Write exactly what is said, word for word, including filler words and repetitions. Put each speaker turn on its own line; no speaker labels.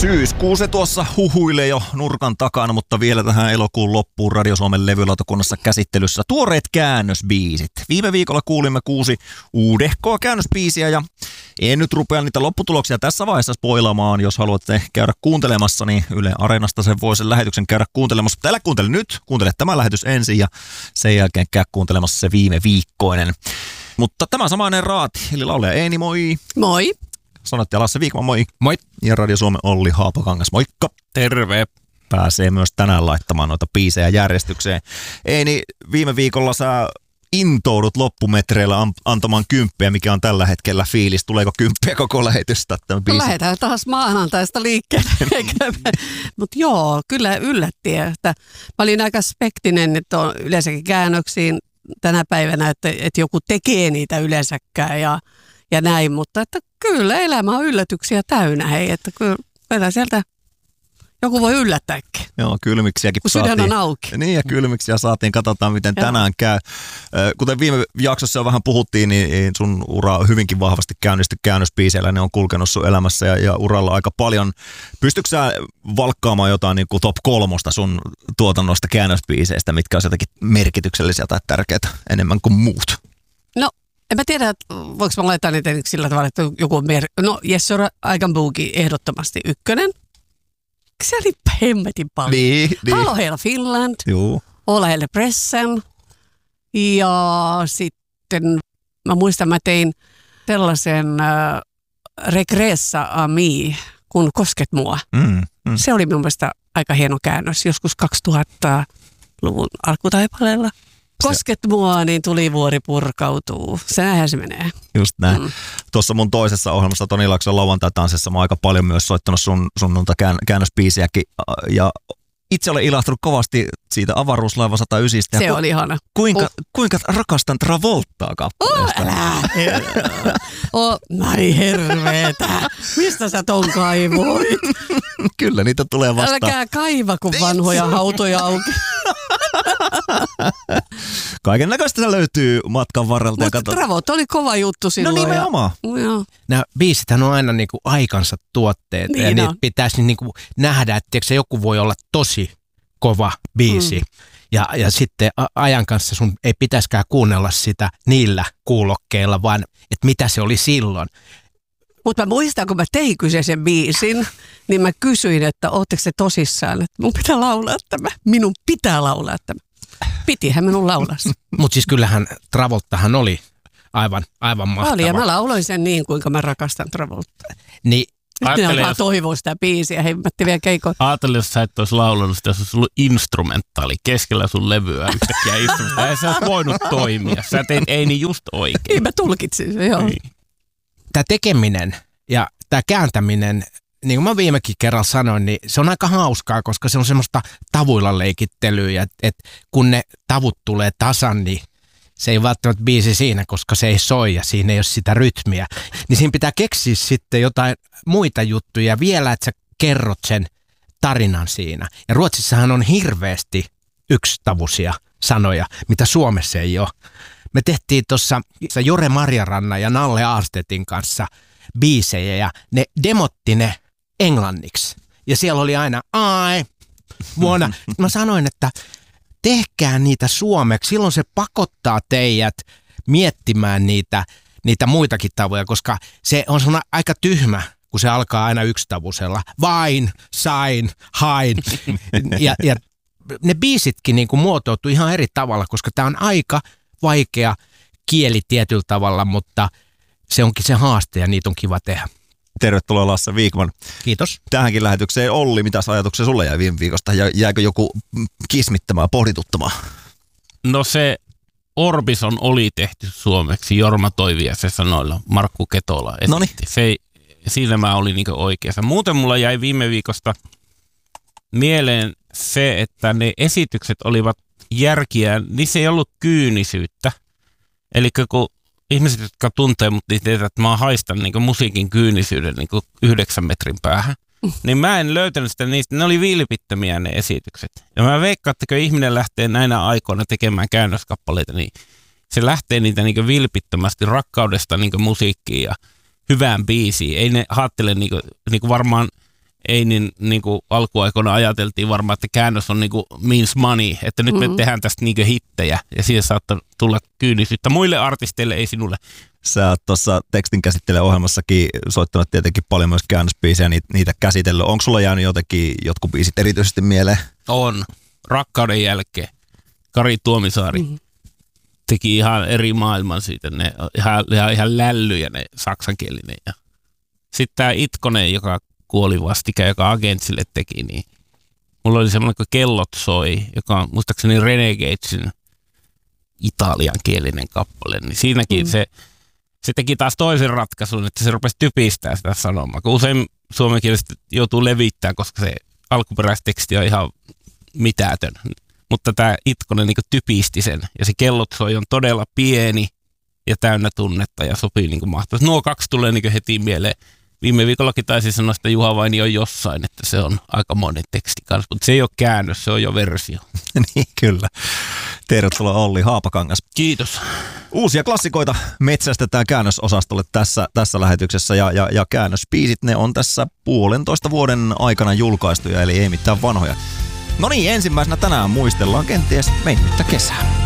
Syyskuu se tuossa huhuilee jo nurkan takana, mutta vielä tähän elokuun loppuun Radio Suomen levylautakunnassa käsittelyssä tuoreet käännösbiisit. Viime viikolla kuulimme kuusi uudehkoa käännösbiisiä ja en nyt rupea niitä lopputuloksia tässä vaiheessa spoilaamaan. Jos haluatte käydä kuuntelemassa, niin Yle Areenasta sen voi sen lähetyksen käydä kuuntelemassa. Mutta älä kuuntele nyt, kuuntele tämä lähetys ensin ja sen jälkeen käy kuuntelemassa se viime viikkoinen. Mutta tämä samainen raati, eli laulaja Eeni, moi!
Moi!
Sanoitte Lasse Viikman, moi.
Moi.
Ja Radio Suomen Olli Haapakangas, moikka.
Terve.
Pääsee myös tänään laittamaan noita biisejä järjestykseen. Eini, viime viikolla sä intoudut loppumetreillä antamaan kymppiä, mikä on tällä hetkellä fiilis. Tuleeko kymppiä koko lähetystä?
No lähdetään taas maanantaista liikkeelle. Mutta joo, kyllä yllätti. Että mä olin aika spektinen, että on yleensäkin käännöksiin tänä päivänä, että, että joku tekee niitä yleensäkään ja Ja näin, mutta että kyllä elämä on yllätyksiä täynnä, hei, että kyllä sieltä joku voi yllättääkin.
Joo, kylmiksiäkin
kun
saatiin.
Sydän on auki.
Niin, ja kylmiksiä saatiin, katsotaan miten Joo. tänään käy. Kuten viime jaksossa jo vähän puhuttiin, niin sun ura on hyvinkin vahvasti käynnisty käännösbiiseillä, ne on kulkenut sun elämässä ja, ja uralla aika paljon. Pystytkö sä valkkaamaan jotain niin kuin top kolmosta sun tuotannosta käännösbiiseistä, mitkä on jotenkin merkityksellisiä tai tärkeitä enemmän kuin muut?
No. En mä tiedä, että voiko mä laittaa niitä sillä tavalla, että joku on mer... No, Yes Sir, I Can Boogie ehdottomasti ykkönen. Se oli hemmetin paljon.
Niin, niin.
Halo Hela Finland.
Joo.
Olla Helle Pressen. Ja sitten mä muistan, mä tein sellaisen äh, Regressa a me, kun Kosket mua.
Mm, mm.
Se oli mun mielestä aika hieno käännös, joskus kaksituhattaluvun alkutaipaleella. Kosket mua, niin tuli vuori purkautuu. Senähän se menee.
Just näin.
Mm.
Tuossa mun toisessa ohjelmassa Toni Laakson lauantai-tanssissa mä oon aika paljon myös soittanut sun, sun nunta kään, käännösbiisiäkin. Ja itse olen ilahtunut kovasti siitä Avaruuslaiva sata yhdeksän.
Se
ku,
oli ihana.
Kuinka,
oh.
kuinka rakastan Travoltaa kappaleesta.
Oh, älä. oh, näin herveetä. Mistä sä ton kaivoit?
Kyllä, niitä tulee vastaan.
Älkää kaiva, kun vanhoja hautoja auki.
Kaiken näköistä löytyy matkan varrelta.
Mutta Travolta oli kova juttu silloin.
No nimenomaan.
Ja,
nämä biisithän on aina niinku aikansa tuotteet.
Niin
ja
on.
niitä pitäisi niinku nähdä, että tiiäksä, joku voi olla tosi kova biisi. Mm. Ja, ja sitten ajan kanssa sun ei pitäisikään kuunnella sitä niillä kuulokkeilla, vaan että mitä se oli silloin.
Mutta mä muistan, kun mä tein kyseisen biisin, niin mä kysyin, että ootteko se tosissaan, että mun pitää laulaa tämä. Minun pitää laulaa tämä. Pitihän minun laulaa.
Mutta siis kyllähän Travoltahan oli aivan, aivan mahtava.
Oli, ja mä lauloin sen niin, kuinka mä rakastan Travoltaa.
Niin,
nyt ne alkaa toivoa sitä biisiä, heimmätti vielä keikoon.
Ajattelin, jos sä et olisi laulanut sitä, jos olisi ollut instrumentaali keskellä sun levyä yhtäkkiä instrumentaali. Ei sä olisi voinut toimia. Sä teit ei niin just oikein.
Niin, mä tulkitsin se, joo.
Niin.
Tämä tekeminen ja tämä kääntäminen, niin kuin mä viimekin kerran sanoin, niin se on aika hauskaa, koska se on semmoista tavuilla leikittelyä, että et kun ne tavut tulee tasan, niin se ei välttämättä biisi siinä, koska se ei soi ja siinä ei ole sitä rytmiä. Niin siinä pitää keksiä sitten jotain muita juttuja vielä, että sä kerrot sen tarinan siinä. Ja Ruotsissahan on hirveästi yksitavuisia sanoja, mitä Suomessa ei ole. Me tehtiin tuossa Jore Marjarannan ja Nalle Aastetin kanssa biisejä ja ne demotti ne englanniksi. Ja siellä oli aina ai, vuonna. Mä sanoin, että tehkää niitä suomeksi. Silloin se pakottaa teidät miettimään niitä, niitä muitakin tavoja, koska se on semmoinen aika tyhmä, kun se alkaa aina yksitavusella. Vain, sain, hain. Ja, ja ne biisitkin niin kuin muotoutuu ihan eri tavalla, koska tämä on aika vaikea kieli tietyllä tavalla, mutta se onkin se haaste ja niitä on kiva tehdä.
Tervetuloa Lasse Viikman.
Kiitos.
Tähänkin lähetykseen. Olli, mitä ajatuksia sulle jäi viime viikosta? Jääkö joku kismittämään, pohdituttamaan?
No se Orbison oli tehty suomeksi Jorma Toiviaisen sanoilla. Markku Ketola esitti. Se ei, siinä mä olin niin oikeassa. Muuten mulla jäi viime viikosta mieleen se, että ne esitykset olivat järkiä, niissä ei ollut kyynisyyttä. Eli kun ihmiset, jotka tuntee mut, niin tietää, että mä haistan niin musiikin kyynisyyden niin yhdeksän metrin päähän. Niin mä en löytänyt sitä niistä. Ne oli vilpittömiä ne esitykset. Ja mä veikkaan, että kun ihminen lähtee näinä aikoina tekemään käännöskappaleita, niin se lähtee niitä niin vilpittömästi rakkaudesta niin musiikkiin ja hyvään biisiin. Ei ne haattele niin kuin, niin kuin varmaan ei niin, niin kuin alkuaikoina ajateltiin varmaan, että käännös on niin kuin means money, että nyt mm-hmm. me tehdään tästä niin kuin hittejä ja siihen saattaa tulla kyynisyyttä muille artisteille, ei sinulle.
Sä oot tuossa tekstin käsittelyohjelmassakin soittanut tietenkin paljon myös käännösbiisejä, niitä, niitä käsitellyt. Onko sulla jäänyt jotenkin jotkut biisit erityisesti mieleen?
On. Rakkauden jälkeen. Kari Tuomisaari mm-hmm. teki ihan eri maailman siitä. Ne ihan, ihan, ihan lällyjä ne saksankielinen. Sitten tämä Itkonen, joka kuoli vastikään, joka Agentsille teki, niin mulla oli semmoinen kuin Kellot soi, joka on muistaakseni Renegadesin italiankielinen kappale. Niin siinäkin mm. se, se teki taas toisen ratkaisun, että se rupesi typistää sitä sanomaa. Kun usein suomenkielistä joutuu levittämään, koska se alkuperäisteksti on ihan mitätön. Mutta tämä Itkonen niin kuin typisti sen. Ja se Kellot soi on todella pieni ja täynnä tunnetta ja sopii niin kuin mahtavasti. Nuo kaksi tulee niin kuin heti mieleen. Viime viikollakin taisi sanoa, että Juha Vaini on jossain, että se on aika monen teksti kanssa, mutta se ei ole käännös, se on jo versio.
Niin, kyllä. Tervetuloa Olli Haapakangas.
Kiitos.
Uusia klassikoita metsästetään käännösosastolle tässä, tässä lähetyksessä ja, ja, ja käännösbiisit, ne on tässä puolentoista vuoden aikana julkaistuja, eli ei mitään vanhoja. No niin, ensimmäisenä tänään muistellaan kenties mennyttä kesää.